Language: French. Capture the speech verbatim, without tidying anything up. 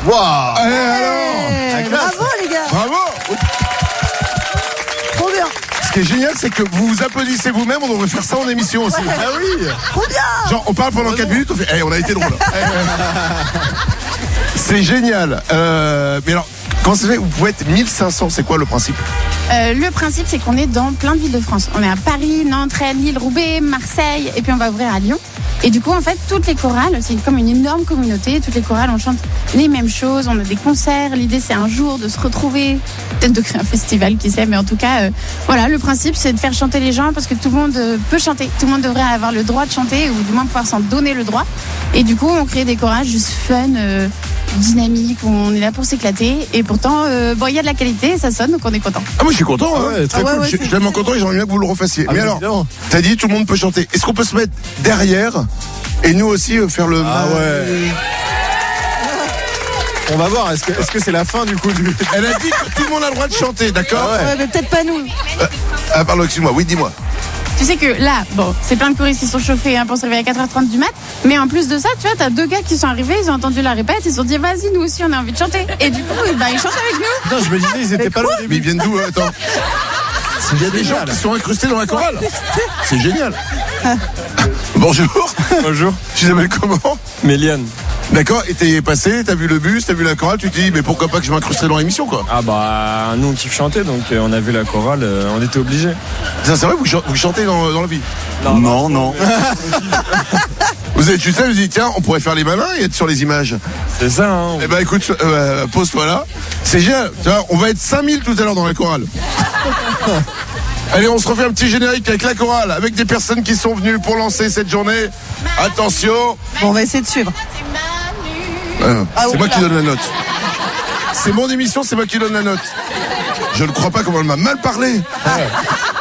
Waouh. Allez, alors. Eh, bravo les gars. Bravo. Trop bien. Ce qui est génial, c'est que vous vous applaudissez vous-même, on devrait faire ça en émission aussi. Ah oui. Trop bien. Genre, on parle pendant quatre minutes, on fait, hey, on a été drôle. C'est génial. Euh, mais alors, comment ça se fait, vous pouvez être mille cinq cents, c'est quoi le principe? Euh, le principe, c'est qu'on est dans plein de villes de France. On est à Paris, Nantes, Rennes, Lille, Roubaix, Marseille, et puis on va ouvrir à Lyon. Et du coup, en fait, toutes les chorales, c'est comme une énorme communauté. Toutes les chorales, on chante les mêmes choses. On a des concerts. L'idée, c'est un jour de se retrouver, peut-être de créer un festival, qui sait. Mais en tout cas, euh, voilà, le principe, c'est de faire chanter les gens parce que tout le monde euh, peut chanter. Tout le monde devrait avoir le droit de chanter ou du moins pouvoir s'en donner le droit. Et du coup, on crée des chorales juste fun, euh, dynamiques. On est là pour s'éclater. Et pourtant, euh, bon, il y a de la qualité, ça sonne, donc on est content. Ah, moi, je suis content. Hein. Ouais, très Ah ouais, cool. ouais, Je je suis tellement content et j'aimerais bien que vous le refassiez. Ah, mais mais alors, évidemment. t'as dit tout le monde peut chanter. Est-ce qu'on peut se mettre derrière et nous aussi euh, faire le. Ah ouais. On va voir, est-ce que est-ce que c'est la fin du coup du... Elle a dit que tout le monde a le droit de chanter, d'accord? Ah ouais. Ouais, mais peut-être pas nous. Ah, pardon, excuse-moi. Oui, dis-moi. Tu sais que là, bon, c'est plein de choristes qui sont chauffés hein, pour se réveiller à quatre heures trente du mat. Mais en plus de ça, tu vois, t'as deux gars qui sont arrivés, ils ont entendu la répète, ils se sont dit, vas-y, nous aussi, on a envie de chanter. Et du coup, bah, ils chantent avec nous. Non, je me disais, ils étaient pas là au Mais début. ils viennent d'où? euh, Attends. Il y a des gens qui sont incrustés dans la chorale. C'est génial. Bonjour. Bonjour. Tu t'appelles comment? Méliane. D'accord, et t'es passé, t'as vu le bus, t'as vu la chorale, tu te dis, mais pourquoi pas que je m'incrusterais dans l'émission, quoi? Ah bah, nous on kiffe chanter, donc euh, on a vu la chorale, euh, on était obligés. Ça, c'est vrai, vous, chan- vous chantez dans, dans la vie? Non, non. Vous êtes, tu sais, vous dites, tiens, on pourrait faire les malins et être sur les images. C'est ça, hein. Eh ben, écoute, euh, pose-toi là. C'est génial. Tu vois, on va être cinq mille tout à l'heure dans la chorale. Allez, on se refait un petit générique avec la chorale, avec des personnes qui sont venues pour lancer cette journée. Attention. Bon, on va essayer de suivre. Euh, Ah, c'est moi oula. qui donne la note. C'est mon émission, c'est moi qui donne la note. Je ne crois pas comment elle m'a mal parlé.